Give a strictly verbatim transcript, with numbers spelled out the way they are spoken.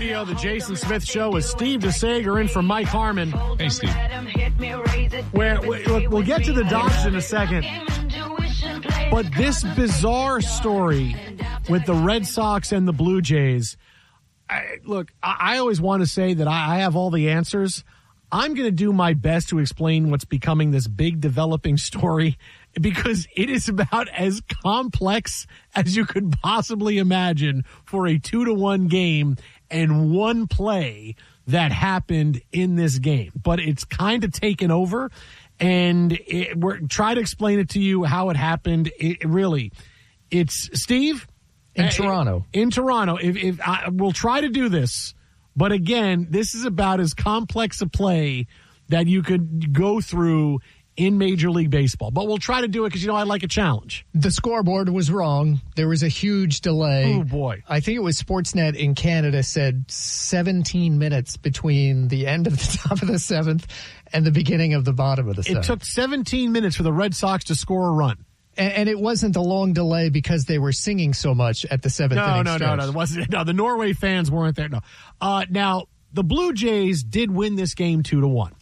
Radio, the Jason Smith Show with Steve DeSager in for Mike Harmon. Hey, Steve. Where, we, look, we'll get to the Dodgers in a second. But this bizarre story with the Red Sox and the Blue Jays, I, look, I, I always want to say that I, I have all the answers. I'm going to do my best to explain what's becoming this big developing story because it is about as complex as you could possibly imagine for a two to one game and one play that happened in this game. But it's kind of taken over, and it, we're try to explain it to you how it happened. It, it really, it's Steve in uh, Toronto. In Toronto, if, if I, we'll try to do this. But again, this is about as complex a play that you could go through in Major League Baseball. But we'll try to do it because, you know, I like a challenge. The scoreboard was wrong. There was a huge delay. Oh, boy. I think it was Sportsnet in Canada said seventeen minutes between the end of the top of the seventh and the beginning of the bottom of the seventh. It took seventeen minutes for the Red Sox to score a run. And, and it wasn't a long delay because they were singing so much at the seventh no, inning No, stretch. no, no, no. It wasn't. No, the Norway fans weren't there. No. Uh, now, the Blue Jays did win this game two to one.